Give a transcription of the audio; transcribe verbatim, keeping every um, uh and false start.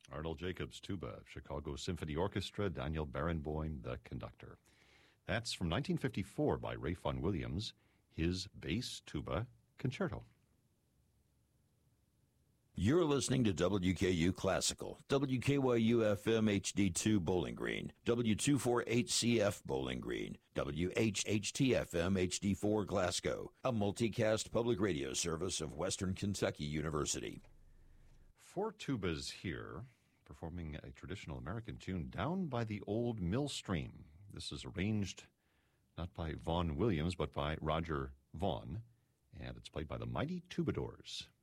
Arnold Jacobs, tuba. Chicago Symphony Orchestra, Daniel Barenboim, the conductor. That's from nineteen fifty-four by Ralph Vaughan Williams, his bass tuba concerto. You're listening to W K U Classical, W K Y U F M H D two Bowling Green, W two forty-eight C F Bowling Green, W H H T F M H D four Glasgow, a multicast public radio service of Western Kentucky University. Four tubas here, performing a traditional American tune, Down by the Old Mill Stream. This is arranged not by Vaughan Williams, but by Roger Vaughan, and it's played by the Mighty Tubadors.